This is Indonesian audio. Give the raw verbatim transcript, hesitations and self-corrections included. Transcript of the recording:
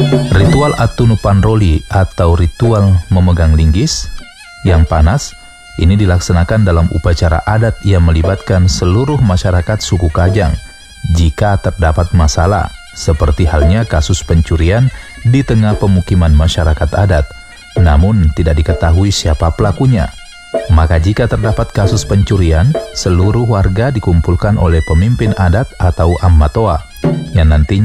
Ritual Atunupan Roli atau ritual memegang linggis yang panas ini dilaksanakan dalam upacara adat yang melibatkan seluruh masyarakat suku Kajang jika terdapat masalah, seperti halnya kasus pencurian di tengah pemukiman masyarakat adat, namun tidak diketahui siapa pelakunya. Maka jika terdapat kasus pencurian, seluruh warga dikumpulkan oleh pemimpin adat atau ammatoa, yang nantinya